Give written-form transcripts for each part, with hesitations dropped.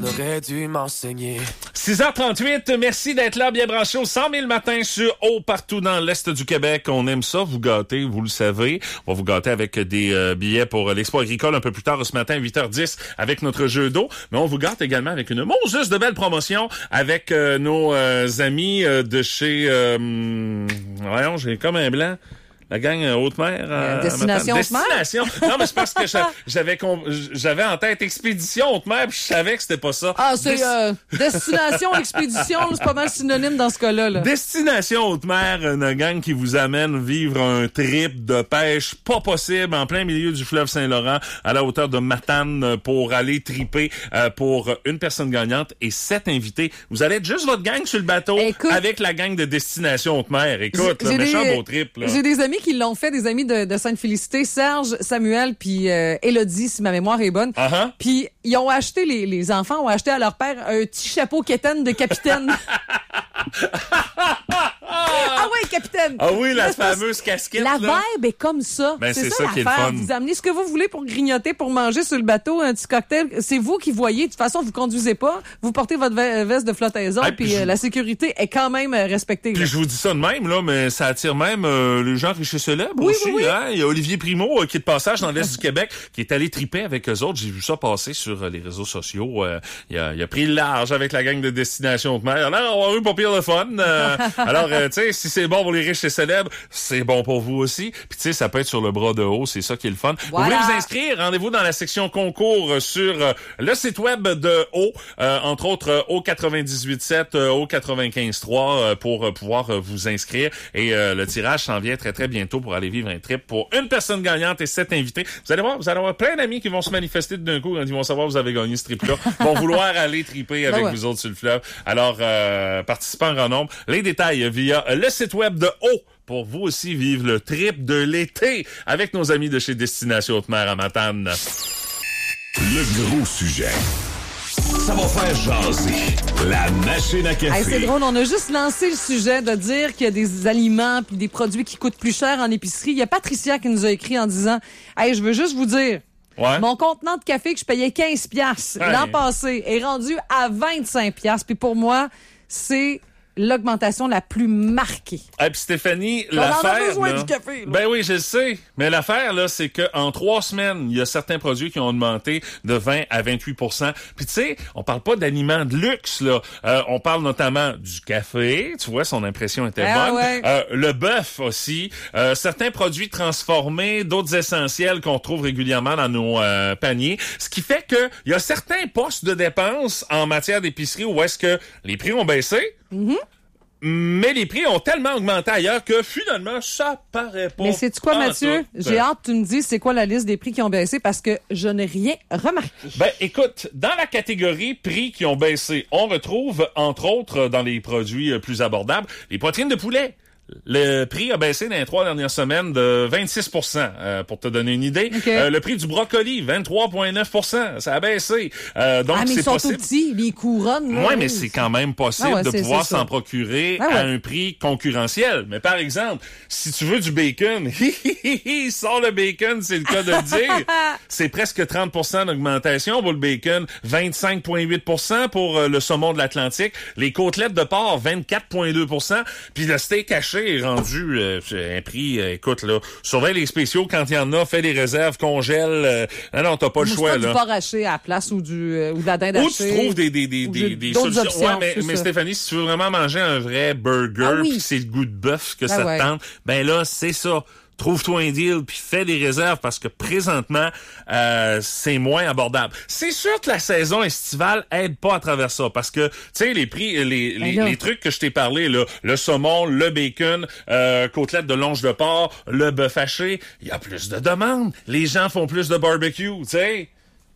aurait dû m'enseigner. 6h38, merci d'être là, bien branché au 100 000 matins sur Eau partout dans l'Est du Québec. On aime ça, vous gâter, vous le savez. On va vous gâter avec des billets pour l'Expo agricole un peu plus tard ce matin, 8h10, avec notre jeu d'eau. Mais on vous gâte également avec une monzeuse de belles promotions avec nos amis de chez... voyons, j'ai comme un blanc. La gang Haute-Mer. Destination Haute-Mer? Destination. Non, mais c'est parce que j'avais en tête Expédition Haute-Mer, puis je savais que c'était pas ça. Ah, c'est Destination Expédition, c'est pas mal synonyme dans ce cas-là. Là. Destination Haute-Mer, une gang qui vous amène vivre un trip de pêche pas possible en plein milieu du fleuve Saint-Laurent, à la hauteur de Matane, pour aller triper pour une personne gagnante et 7 invités. Vous allez être juste votre gang sur le bateau. Écoute, avec la gang de Destination Haute-Mer. Écoute, le méchant beau trip. Là. J'ai des amis qui l'ont fait, des amis de Sainte-Félicité, Serge, Samuel, puis Élodie, si ma mémoire est bonne. Uh-huh. Puis ils ont acheté, les enfants ont acheté à leur père un petit chapeau quétaine de capitaine. Ah oui, capitaine! Ah oui, la fameuse casquette. La là. vibe est comme ça. Ben, c'est ça qui est le l'affaire. fun. Vous amenez ce que vous voulez pour grignoter, pour manger sur le bateau, un petit cocktail. C'est vous qui voyez. De toute façon, vous conduisez pas. Vous portez votre veste de flottaison, puis la sécurité est quand même respectée. Puis je vous dis ça de même, là, mais ça attire même les gens riches et célèbres aussi. Oui. Hein? Il y a Olivier Primo qui est de passage dans l'Est du Québec, qui est allé triper avec eux autres. J'ai vu ça passer sur les réseaux sociaux. Il a pris le large avec la gang de Destination Haute-Mer. Il a l'air d'avoir eu pas pire de fun. Alors, tu sais, si c'est bon pour les riches et célèbres, c'est bon pour vous aussi. Puis tu sais, ça peut être sur le bras de haut, c'est ça qui est le fun. Voilà. Vous voulez vous inscrire? Rendez-vous dans la section concours sur le site web de Haut, entre autres Haut 98.7, Haut 95.3 pour pouvoir vous inscrire. Et le tirage s'en vient très très bientôt pour aller vivre un trip pour une personne gagnante et 7 invités. Vous allez avoir plein d'amis qui vont se manifester d'un coup quand ils vont savoir que vous avez gagné ce trip-là, vont vouloir aller triper avec vous autres sur le fleuve. Alors, participants en grand nombre. Les détails via le site web de Haut pour vous aussi vivre le trip de l'été avec nos amis de chez Destination Haute-Mer à Matane. Le gros sujet. Ça va faire jaser. La machine à café. Hey, c'est drôle, on a juste lancé le sujet de dire qu'il y a des aliments puis des produits qui coûtent plus cher en épicerie. Il y a Patricia qui nous a écrit en disant « Hey, je veux juste vous dire... Ouais. Mon contenant de café que je payais 15 piastres l'an passé est rendu à 25 piastres. Puis pour moi, c'est l'augmentation la plus marquée. Et puis Stéphanie, on l'affaire... en a besoin là, du café. Là. Ben oui, je le sais. Mais l'affaire, là, c'est que en 3 semaines, il y a certains produits qui ont augmenté de 20 à 28 %. Puis tu sais, on parle pas d'aliments de luxe, là. On parle notamment du café. Tu vois, son impression était bonne. Ouais. Le bœuf aussi. Certains produits transformés, d'autres essentiels qu'on trouve régulièrement dans nos paniers. Ce qui fait que il y a certains postes de dépenses en matière d'épicerie où est-ce que les prix ont baissé. Mm-hmm. Mais les prix ont tellement augmenté ailleurs que finalement, ça paraît pas. Mais sais-tu quoi, Mathieu? Tout. J'ai hâte que tu me dises c'est quoi la liste des prix qui ont baissé parce que je n'ai rien remarqué. Ben, écoute, dans la catégorie prix qui ont baissé, on retrouve, entre autres, dans les produits plus abordables, les poitrines de poulet. Le prix a baissé dans les 3 dernières semaines de 26 %, pour te donner une idée. Okay. Le prix du brocoli, 23,9 %. Ça a baissé. Donc, mais c'est ils sont possible. tout petits, les couronnes. Là, Oui, mais c'est quand même possible de pouvoir s'en procurer à un prix concurrentiel. Mais par exemple, si tu veux du bacon, sors le bacon, c'est le cas de le dire. C'est presque 30 % d'augmentation pour le bacon, 25,8 % pour le saumon de l'Atlantique, les côtelettes de porc, 24,2 %, puis le steak haché est rendu un prix, écoute, là, surveille les spéciaux quand il y en a, fais des réserves, congèle. Non, t'as pas le choix, pas là. Du porc haché à la place ou de la dinde hachée. Ou tu trouves des solutions. Options, mais Stéphanie, si tu veux vraiment manger un vrai burger, puis c'est le goût de bœuf que ça te tente, ben là, c'est ça. Trouve-toi un deal puis fais des réserves parce que présentement c'est moins abordable. C'est sûr que la saison estivale aide pas à travers ça parce que tu sais les prix les trucs que je t'ai parlé là, le saumon, le bacon, côtelette de longe de porc, le bœuf haché, il y a plus de demandes. Les gens font plus de barbecue, tu sais.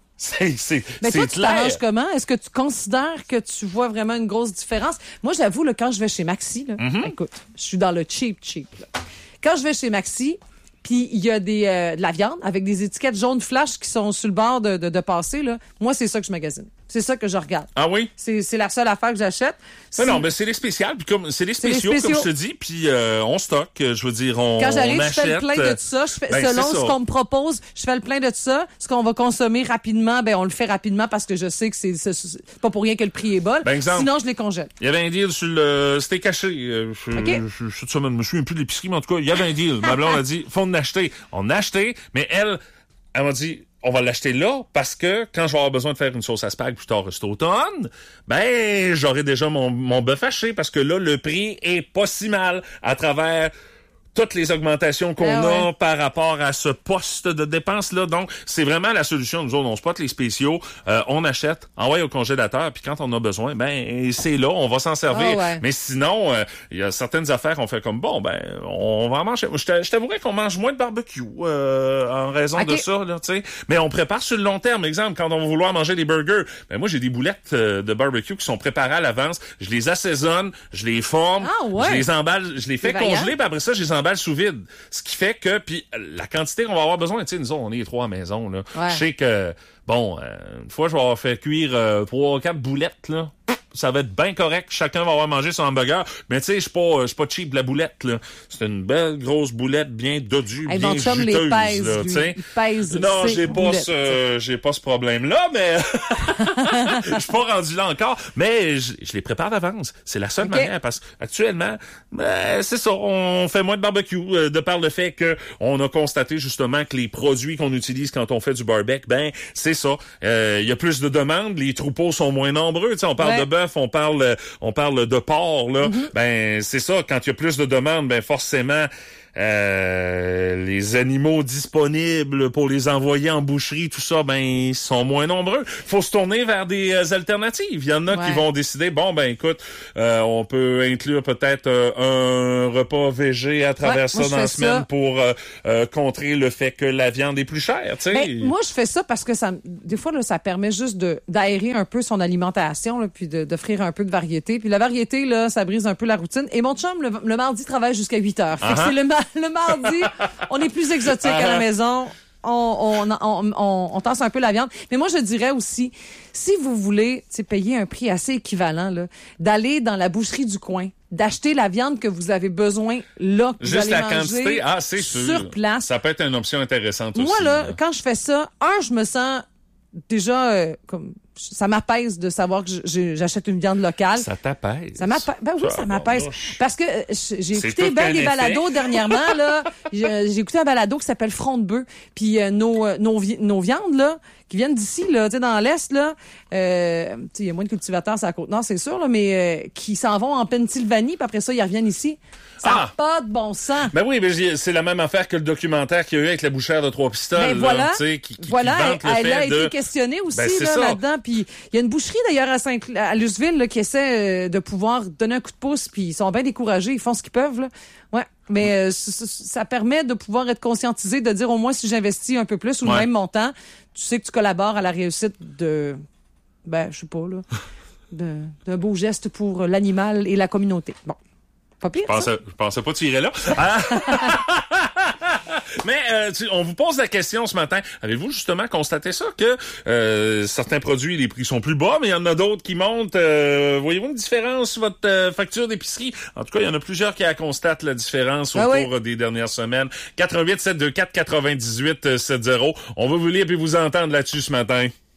Mais toi, tu t'arranges comment? Est-ce que tu considères que tu vois vraiment une grosse différence? Moi, j'avoue, là, quand je vais chez Maxi, là, écoute, je suis dans le cheap, là. Quand je vais chez Maxi, puis il y a de la viande avec des étiquettes jaunes flash qui sont sur le bord de passer, là, moi, c'est ça que je magasine. C'est ça que je regarde. Ah oui? C'est la seule affaire que j'achète. Non, mais c'est les spéciales, puis comme c'est les spéciaux, comme je te dis, puis on stocke, je veux dire, quand j'arrive, je fais le plein de tout ça. Selon ce qu'on me propose, je fais le plein de tout ça. Ce qu'on va consommer rapidement, on le fait rapidement parce que je sais que c'est pas pour rien que le prix est bas. Sinon, je les congèle. Il y avait un deal sur le steak haché. Je me souviens plus de l'épicerie, mais en tout cas, il y avait un deal. Ma blonde a dit, faut en acheter. On a acheté, mais elle m'a dit, on va l'acheter là parce que quand je vais avoir besoin de faire une sauce à spag plus tard cet automne, j'aurai déjà mon bœuf haché parce que là, le prix est pas si mal à travers toutes les augmentations qu'on a par rapport à ce poste de dépense-là. Donc, c'est vraiment la solution. Nous autres, on spot les spéciaux, on achète, envoie au congélateur, puis quand on a besoin, c'est là, on va s'en servir. Mais sinon, il y a certaines affaires, on fait comme, on va en manger. Je t'avouerais qu'on mange moins de barbecue en raison de ça, là, tu sais. Mais on prépare sur le long terme. Exemple, quand on va vouloir manger des burgers, moi, j'ai des boulettes de barbecue qui sont préparées à l'avance. Je les assaisonne, je les forme, je les emballe, je les fais congeler, puis après ça, je les emballe sous vide. Ce qui fait que, puis la quantité qu'on va avoir besoin, tu sais, nous autres, on est 3 à la maison, là. Je sais que, une fois, je vais avoir fait cuire 3 ou 4 boulettes, là. Ça va être bien correct. Chacun va avoir mangé son hamburger. Mais tu sais, je suis pas cheap de la boulette, là. C'est une belle grosse boulette bien dodue, bien juteuse, les pèse, là, tu sais. Il pèse. Non, j'ai pas ce problème-là, mais je suis pas rendu là encore. Mais je les prépare d'avance. C'est la seule manière parce qu'actuellement, c'est ça. On fait moins de barbecue de par le fait que on a constaté justement que les produits qu'on utilise quand on fait du barbecue, c'est ça. Il y a plus de demandes. Les troupeaux sont moins nombreux. Tu sais, on parle de bœuf, on parle de porc, là. C'est ça. Quand il y a plus de demandes, forcément, les animaux disponibles pour les envoyer en boucherie, tout ça, ils sont moins nombreux. Faut se tourner vers des alternatives. Il y en a qui vont décider, écoute, on peut inclure peut-être un repas végé à travers ça dans la semaine pour contrer le fait que la viande est plus chère, tu sais. Moi, je fais ça parce que des fois, là, ça permet juste d'aérer un peu son alimentation, là, puis d'offrir un peu de variété. Puis la variété, là, ça brise un peu la routine. Et mon chum, le mardi, travaille jusqu'à 8h. Fait que c'est le mardi, on est plus exotique à la maison. On tasse un peu la viande. Mais moi, je dirais aussi, si vous voulez payer un prix assez équivalent, là, d'aller dans la boucherie du coin, d'acheter la viande que vous avez besoin là, que juste vous allez la manger quantité, c'est sûr. Sur place. Ça peut être une option intéressante aussi. Moi, là, quand je fais ça, je me sens déjà comme... Ça m'apaise de savoir que j'achète une viande locale. Ça t'apaise? Ça m'apaise. Oui, ça m'apaise. Parce que j'ai écouté bien des balados dernièrement, là. J'ai écouté un balado qui s'appelle Front de bœuf. Puis nos viandes, là, qui viennent d'ici, là, tu sais, dans l'Est, là, il y a moins de cultivateurs sur la Côte-Nord, c'est sûr, là, mais qui s'en vont en Pennsylvanie, puis après ça, ils reviennent ici. Ça n'a pas de bon sens. Oui, mais c'est la même affaire que le documentaire qu'il y a eu avec la bouchère de Trois-Pistoles. Voilà, qui vante le elle fait a été questionnée aussi là-dedans. Puis il y a une boucherie d'ailleurs à Luceville là, qui essaie de pouvoir donner un coup de pouce, puis ils sont bien découragés, ils font ce qu'ils peuvent. Là. Ouais, mais ça permet de pouvoir être conscientisé, de dire au moins si j'investis un peu plus ou le même montant, tu sais que tu collabores à la réussite de, je sais pas là, d'un beau geste pour l'animal et la communauté. Bon. Pas pire, je pensais pas tirer là. Mais on vous pose la question ce matin. Avez-vous justement constaté ça que certains produits, les prix sont plus bas, mais il y en a d'autres qui montent. Voyez-vous une différence sur votre facture d'épicerie? En tout cas, il y en a plusieurs qui constatent la différence au cours des dernières semaines. 88 724 98 70. On va vous lire et vous entendre là-dessus ce matin.